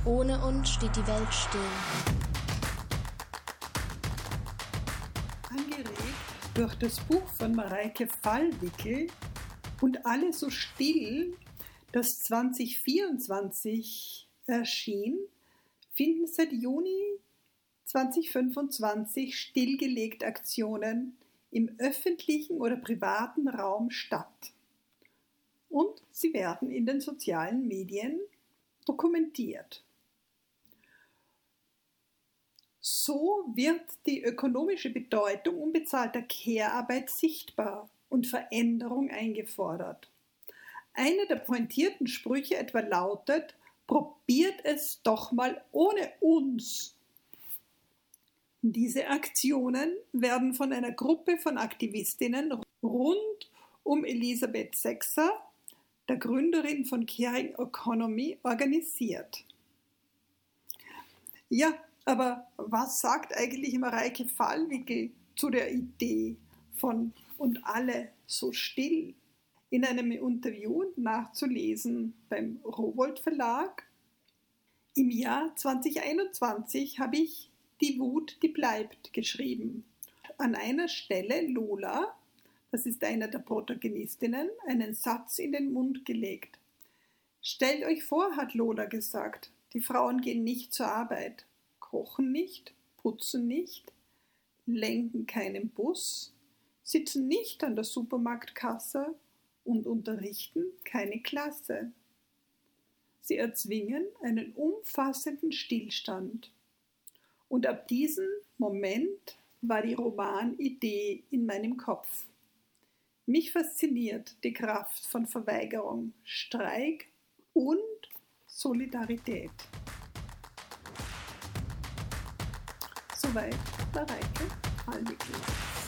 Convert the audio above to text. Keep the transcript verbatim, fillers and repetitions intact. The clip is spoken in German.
Ohne uns steht die Welt still. Angeregt durch das Buch von Mareike Fallwickel und Alle so still, das zwanzig vierundzwanzig erschien, finden seit Juni zwanzig fünfundzwanzig stillgelegt Aktionen im öffentlichen oder privaten Raum statt. Und sie werden in den sozialen Medien dokumentiert. So wird die ökonomische Bedeutung unbezahlter Care-Arbeit sichtbar und Veränderung eingefordert. Einer der pointierten Sprüche etwa lautet: Probiert es doch mal ohne uns. Diese Aktionen werden von einer Gruppe von Aktivistinnen rund um Elisabeth Sexer, der Gründerin von Caring Economy, organisiert. Ja, aber was sagt eigentlich Mareike Fallwickel zu der Idee von und alle so still? In einem Interview nachzulesen beim Rowohlt Verlag. Im Jahr zwanzig einundzwanzig habe ich Die Wut, die bleibt geschrieben. An einer Stelle Lola, das ist einer der Protagonistinnen, einen Satz in den Mund gelegt. Stellt euch vor, hat Lola gesagt, die Frauen gehen nicht zur Arbeit. Kochen nicht, putzen nicht, lenken keinen Bus, sitzen nicht an der Supermarktkasse und unterrichten keine Klasse. Sie erzwingen einen umfassenden Stillstand. Und ab diesem Moment war die Romanidee in meinem Kopf. Mich fasziniert die Kraft von Verweigerung, Streik und Solidarität. Soweit Mareike Fallwickel.